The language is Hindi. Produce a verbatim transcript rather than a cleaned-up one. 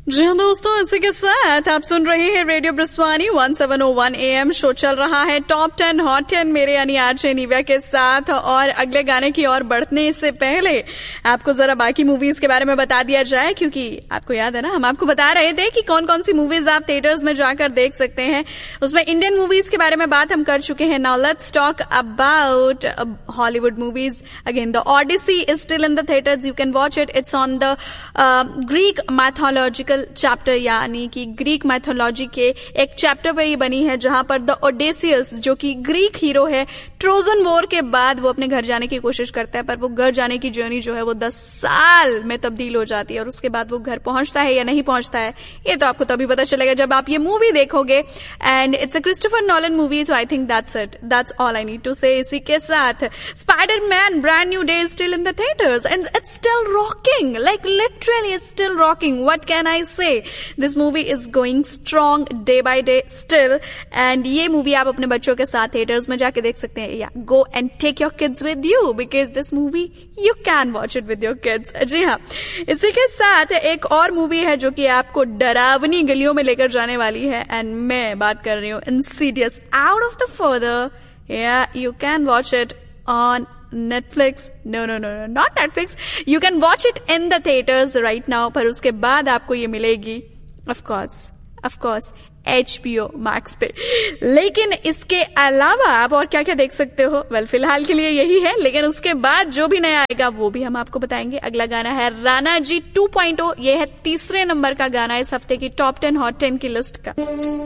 जी हाँ दोस्तों, इसी के साथ आप सुन रहे हैं radio ब्रिस्वानी one seven O one A M. Show चल रहा है टॉप टेन हॉट टेन मेरे यानी आरजे निव्या के साथ। और अगले गाने की ओर बढ़ने से पहले आपको जरा बाकी मूवीज के बारे में बता दिया जाए, क्योंकि आपको याद है ना, हम आपको बता रहे थे कि कौन कौन सी मूवीज आप थिएटर्स में जाकर देख सकते हैं। उसमें इंडियन मूवीज के बारे में बात हम कर चुके हैं। Now let's talk about Hollywood movies. Again the Odissi is still in the theatres, you can watch it. It's on the Greek mythological chapter, यानी कि ग्रीक मैथोलॉजी के एक चैप्टर पे ये बनी है, जहां पर द ओडेसियस जो कि ग्रीक हीरो है, ट्रोजन वॉर के बाद वो अपने घर जाने की कोशिश करता है, पर वो घर जाने की जर्नी जो है वो दस साल में तब्दील हो जाती है। और उसके बाद वो घर पहुंचता है या नहीं पहुंचता है, ये तो आपको तभी पता चलेगा जब आप ये मूवी देखोगे। And it's a Christopher Nolan movie, so I think that's it, that's all I need to से। इसी के साथ Spiderman brand new day still in the theatres and it's still rocking, like literally it's still rocking. What can I say this movie is going strong day by day still, and ये मूवी आप अपने बच्चों के साथ थिएटर्स में जाके देख सकते हैं, या go and take your kids with you because this movie you can watch it with your kids। जी हाँ, इसी के साथ एक और मूवी है जो कि आपको डरावनी गलियों में लेकर जाने वाली है, एंड मैं बात कर रही हूँ Insidious out of the further. या you can watch it on Netflix, no no no no not Netflix, you can watch it in the theaters right now, पर उसके बाद आपको ये मिलेगी of course of course H B O Max पे। लेकिन इसके अलावा आप और क्या क्या देख सकते हो, वेल well, फिलहाल के लिए यही है, लेकिन उसके बाद जो भी नया आएगा वो भी हम आपको बताएंगे। अगला गाना है राणा जी टू पॉइंट ओ, ये है तीसरे नंबर का गाना इस हफ्ते की टॉप टेन हॉट टेन की लिस्ट का।